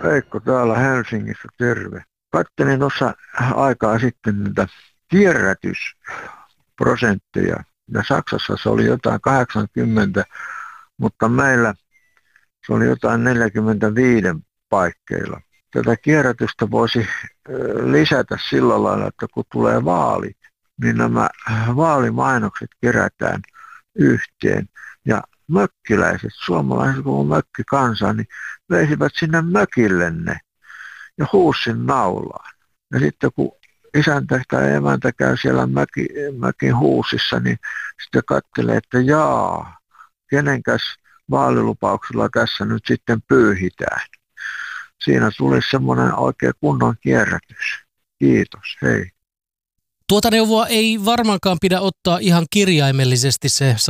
Veikko täällä Helsingissä, terve. Kattelin tuossa aikaa sitten niitä kierrätysprosentteja. Ja Saksassa se oli jotain 80, mutta meillä se oli jotain 45 paikkeilla. Tätä kierrätystä voisi lisätä sillä lailla, että kun tulee vaalit, niin nämä vaalimainokset kerätään yhteen. Ja mökkiläiset, suomalaiset kuin mökkikansa, niin veisivät sinne mökille ne ja huussin naulaan. Ja sitten kun isäntä tai emäntä käy siellä mökin huusissa, niin sitten katselee, että jaa, kenenkäs vaalilupauksella tässä nyt sitten pyyhitään. Siinä tulisi semmoinen oikein kunnon kierrätys. Kiitos, hei. Tuota neuvoa ei varmaankaan pidä ottaa ihan kirjaimellisesti, se